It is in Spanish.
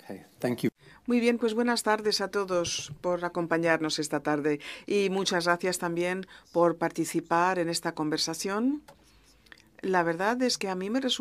Okay, thank you. Muy bien, pues buenas tardes a todos por acompañarnos esta tarde y muchas gracias también por participar en esta conversación. La verdad es que a mí me resulta